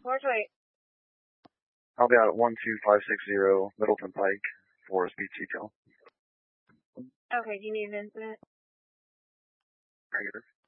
Where's wait? I'll be out at 12560 Middleton Pike for speed detail. Okay, do you need an incident? Negative.